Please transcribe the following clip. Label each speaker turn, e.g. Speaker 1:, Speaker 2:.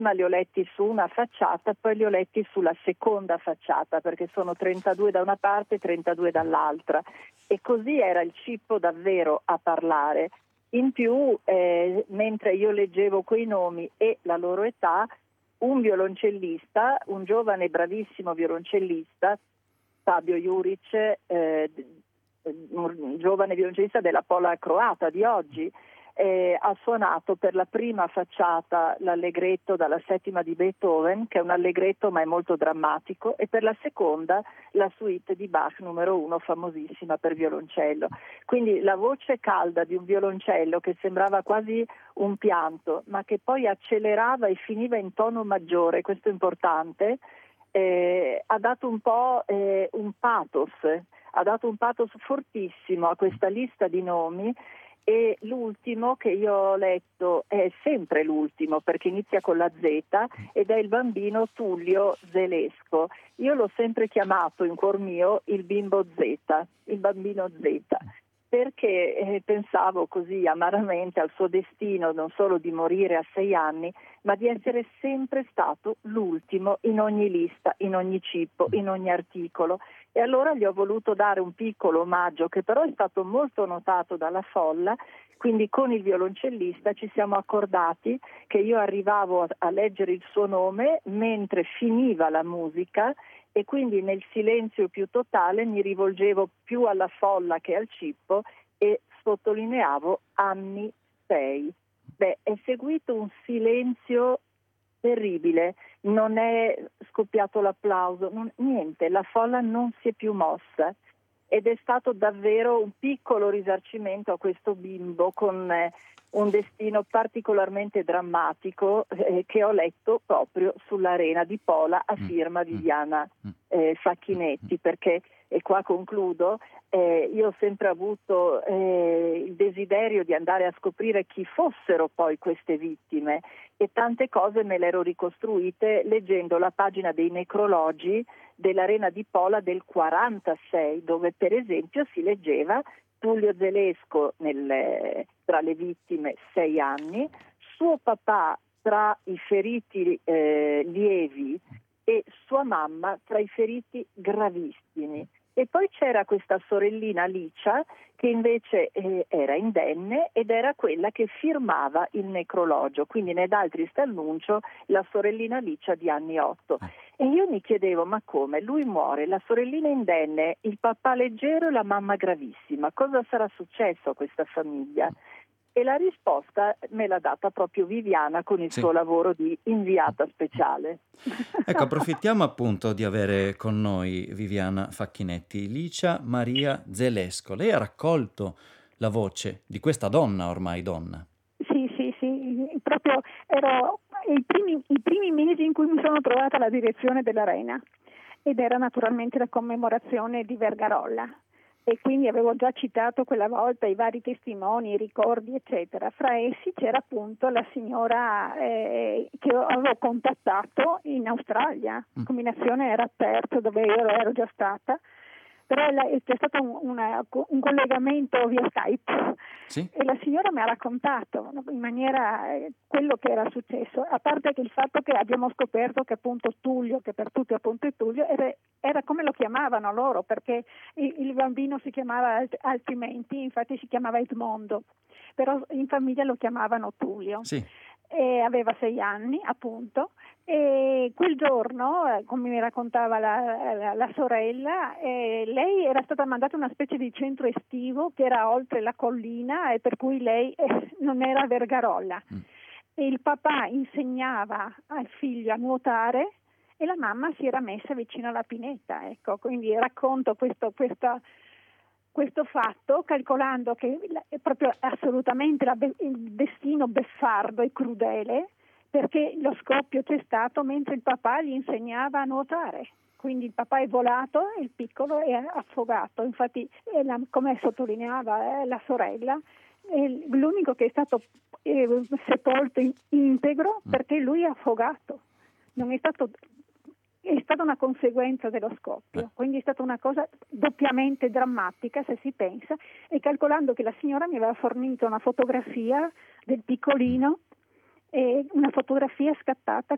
Speaker 1: prima li ho letti su una facciata, poi li ho letti sulla seconda facciata, perché sono 32 da una parte e 32 dall'altra, e così era il cippo davvero a parlare. In più, mentre io leggevo quei nomi e la loro età, un violoncellista, un giovane bravissimo violoncellista, Fabio Juric, un giovane violoncellista della Pola croata di oggi, ha suonato per la prima facciata l'allegretto dalla settima di Beethoven, che è un allegretto ma è molto drammatico, e per la seconda la suite di Bach numero 1, famosissima per violoncello. Quindi la voce calda di un violoncello che sembrava quasi un pianto, ma che poi accelerava e finiva in tono maggiore, questo è importante, ha dato un po' un pathos fortissimo a questa lista di nomi. E l'ultimo che io ho letto è sempre l'ultimo, perché inizia con la Z, ed è il bambino Tullio Zelesco. Io l'ho sempre chiamato in cuor mio il bimbo Z, il bambino Z, perché pensavo così amaramente al suo destino, non solo di morire a 6 anni, ma di essere sempre stato l'ultimo in ogni lista, in ogni cippo, in ogni articolo. E allora gli ho voluto dare un piccolo omaggio, che però è stato molto notato dalla folla. Quindi con il violoncellista ci siamo accordati che io arrivavo a leggere il suo nome mentre finiva la musica, e quindi nel silenzio più totale mi rivolgevo più alla folla che al cippo e sottolineavo anni 6. È seguito un silenzio terribile, non è scoppiato l'applauso, niente, la folla non si è più mossa, ed è stato davvero un piccolo risarcimento a questo bimbo con un destino particolarmente drammatico, che ho letto proprio sull'Arena di Pola a firma Viviana Facchinetti, perché, e qua concludo, io ho sempre avuto il desiderio di andare a scoprire chi fossero poi queste vittime, e tante cose me le ero ricostruite leggendo la pagina dei necrologi dell'Arena di Pola del 46, dove per esempio si leggeva Tullio Zelesco tra le vittime 6 anni, suo papà tra i feriti lievi e sua mamma tra i feriti gravissimi. E poi c'era questa sorellina Licia, che invece era indenne ed era quella che firmava il necrologio, quindi ned altris annuncio la sorellina Licia di anni 8. E io mi chiedevo, ma come? Lui muore, la sorellina indenne, il papà leggero e la mamma gravissima. Cosa sarà successo a questa famiglia? E la risposta me l'ha data proprio Viviana con il suo lavoro di inviata speciale.
Speaker 2: Ecco, approfittiamo appunto di avere con noi Viviana Facchinetti, Licia Maria Zelesco. Lei ha raccolto la voce di questa donna, ormai donna.
Speaker 3: Sì, proprio ero i primi mesi in cui mi sono trovata alla direzione dell'Arena, ed era naturalmente la commemorazione di Vergarolla. E quindi avevo già citato quella volta i vari testimoni, i ricordi, eccetera. Fra essi c'era appunto la signora che avevo contattato in Australia. La combinazione era Perth, dove io ero già stata, però c'è stato un collegamento via Skype.
Speaker 2: Sì?
Speaker 3: E la signora mi ha raccontato in maniera quello che era successo, a parte che il fatto che abbiamo scoperto che appunto Tullio, che per tutti appunto è Tullio, era come lo chiamavano loro, perché il bambino si chiamava altrimenti, infatti si chiamava Edmondo, però in famiglia lo chiamavano Tullio.
Speaker 2: Sì.
Speaker 3: E aveva 6 anni appunto, e quel giorno, come mi raccontava la sorella, lei era stata mandata a una specie di centro estivo che era oltre la collina, e per cui lei non era a Vergarolla. E il papà insegnava al figlio a nuotare e la mamma si era messa vicino alla pineta, ecco. Quindi racconto questo fatto, calcolando che è proprio assolutamente il destino beffardo e crudele, perché lo scoppio c'è stato mentre il papà gli insegnava a nuotare. Quindi il papà è volato e il piccolo è affogato. Infatti, come sottolineava la sorella, è l'unico che è stato sepolto integro, perché lui è affogato. Non è stato... È stata una conseguenza dello scoppio, quindi è stata una cosa doppiamente drammatica, se si pensa, e calcolando che la signora mi aveva fornito una fotografia del piccolino, e una fotografia scattata